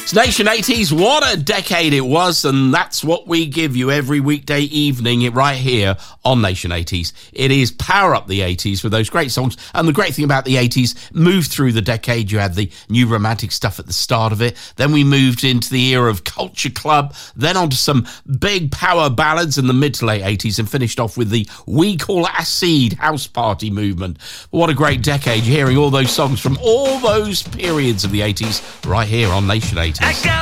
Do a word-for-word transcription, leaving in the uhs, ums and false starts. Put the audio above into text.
It's Nation eighties. What a decade it was, and that's what we give you every weekday evening right here on Nation eighties. It is Power Up the eighties with those great songs, and the great thing about the eighties, moved through the decade. You had the new romantic stuff at the start of it, then we moved into the era of Culture Club, then onto some big power ballads in the mid to late eighties, and finished off with the We Call Acid house party movement. What a great decade. You're hearing all those songs from all those periods of the eighties right here on Nation eighties.